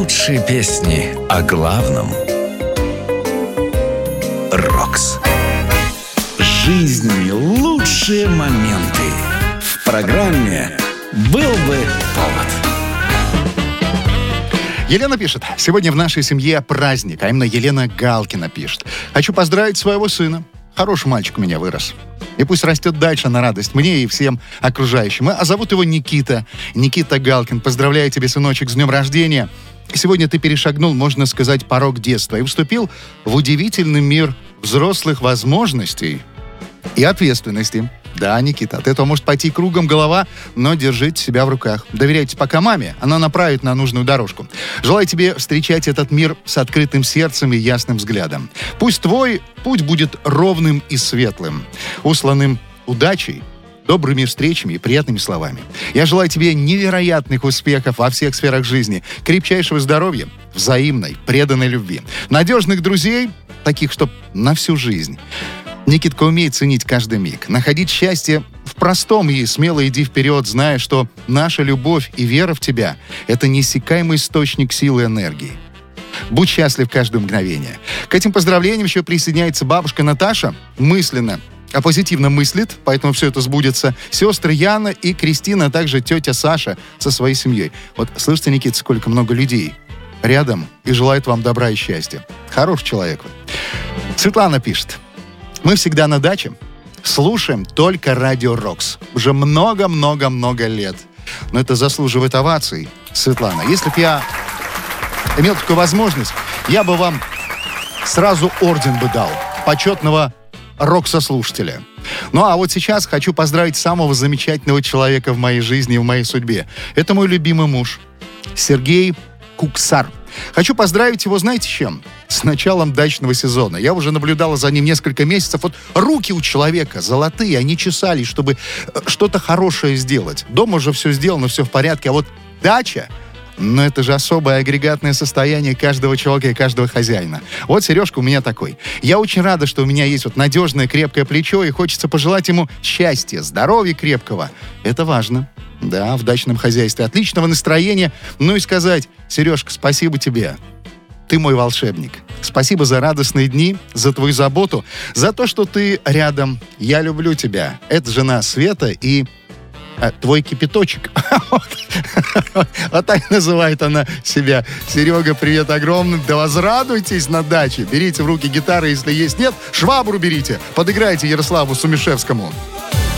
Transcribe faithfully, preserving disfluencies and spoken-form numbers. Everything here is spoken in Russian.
Лучшие песни о главном. Рокс. Жизни лучшие моменты. В программе «Был бы повод». Елена пишет: сегодня в нашей семье праздник, а именно Елена Галкина пишет. Хочу поздравить своего сына. Хороший мальчик у меня вырос. И пусть растет дальше на радость мне и всем окружающим. А зовут его Никита. Никита Галкин. Поздравляю тебя, сыночек, с днем рождения. Сегодня ты перешагнул, можно сказать, порог детства и вступил в удивительный мир взрослых возможностей и ответственности. Да, Никита, от этого может пойти кругом голова, но держите себя в руках. Доверяйте пока маме, она направит на нужную дорожку. Желаю тебе встречать этот мир с открытым сердцем и ясным взглядом. Пусть твой путь будет ровным и светлым, усланным удачей, добрыми встречами и приятными словами. Я желаю тебе невероятных успехов во всех сферах жизни, крепчайшего здоровья, взаимной, преданной любви, надежных друзей, таких, чтоб на всю жизнь. Никитка умеет ценить каждый миг, находить счастье в простом и смело иди вперед, зная, что наша любовь и вера в тебя — это неиссякаемый источник силы и энергии. Будь счастлив каждое мгновение. К этим поздравлениям еще присоединяется бабушка Наташа, мысленно, а позитивно мыслит, поэтому все это сбудется. Сестры Яна и Кристина, а также тетя Саша со своей семьей. Вот слышите, Никита, сколько много людей рядом и желает вам добра и счастья. Хороший человек вы. Светлана пишет: мы всегда на даче слушаем только радио Рокс. Уже много-много-много лет. Но это заслуживает оваций, Светлана. Если бы я имел такую возможность, я бы вам сразу орден бы дал почетного роксослушателя. Ну а вот сейчас хочу поздравить самого замечательного человека в моей жизни и в моей судьбе. Это мой любимый муж Сергей Куксар. Хочу поздравить его, знаете, с чем? С началом дачного сезона. Я уже наблюдала за ним несколько месяцев. Вот руки у человека золотые, они чесались, чтобы что-то хорошее сделать. Дома уже все сделано, все в порядке. А вот дача, ну это же особое агрегатное состояние каждого человека и каждого хозяина. Вот Сережка у меня такой. Я очень рада, что у меня есть вот надежное крепкое плечо, и хочется пожелать ему счастья, здоровья крепкого. Это важно. Да, в дачном хозяйстве. Отличного настроения. Ну и сказать: Сережка, спасибо тебе. Ты мой волшебник. Спасибо за радостные дни, за твою заботу, за то, что ты рядом. Я люблю тебя. Это жена Света и а, твой кипяточек. Вот так называет она себя. Серега, привет огромный. Да возрадуйтесь на даче. Берите в руки гитары, если есть. Нет, швабру берите. Подыграйте Ярославу Сумишевскому.